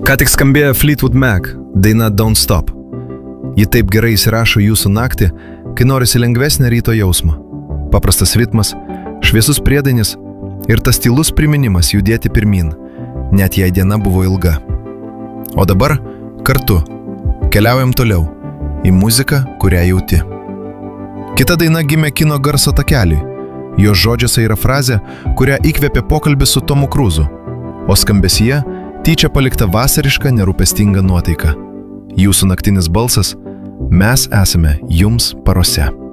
Ką tik skambėjo Fleetwood Mac, daina Don't Stop. Ji taip gerai įsirašo jūsų naktį, kai norisi lengvesnę ryto jausmą. Paprastas ritmas, šviesus priedainis ir tas tylus priminimas judėti pirmin, net jei diena buvo ilga. O dabar kartu keliaujam toliau į muziką, kurią jauti. Kita daina gimė kino garso takeliui. Jo žodžiuose yra frazė, kurią įkvėpė pokalbis su Tomu Cruzu, o skambesyje tyčia palikta vasariška nerūpestinga nuotaika. Jūsų naktinis balsas, mes esame jums parose.